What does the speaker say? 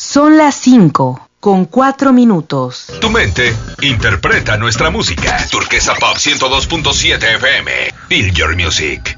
Son las 5:04. Tu mente interpreta nuestra música. Turquesa Pop 102.7 FM. Feel your music.